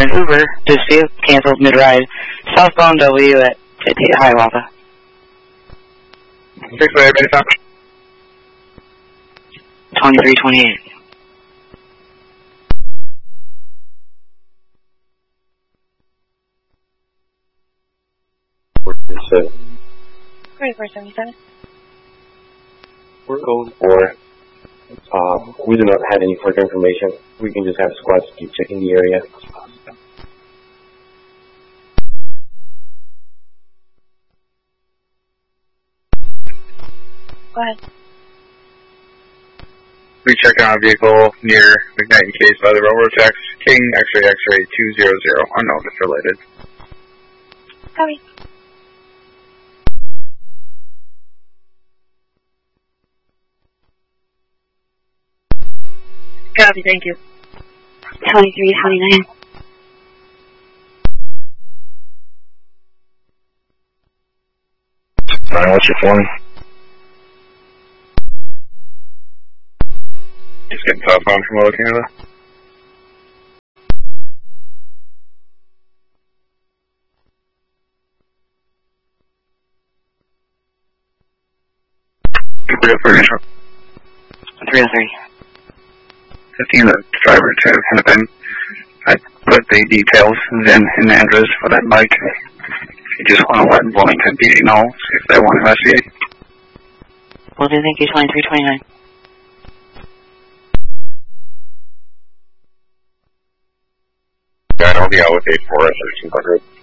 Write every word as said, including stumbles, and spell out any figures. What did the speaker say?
an Uber, dispute, canceled mid-ride, southbound W at fifty-eight Hiawatha. six way, ready stop. twenty-three twenty-eight. twenty-four seventy-seven. We're going for it. Uh, we do not have any further information. We can just have squads keep checking the area. Go ahead. We check on a vehicle near McKnight Case by the railroad tracks. King X-ray X-ray two zero zero, unknown if related. Copy. Copy, thank you. twenty-three twenty-nine. Ryan, what's your form? Just getting southbound from Lower Canada. three oh three. three oh three. fifteen, the driver to Hennepin. I put the details, then and address for that bike. If you just want to let Bloomington P D know, see if they want to investigate. Will do, thank you, twenty-three twenty-nine. Yeah, I'll be out with eight four thirteen hundred.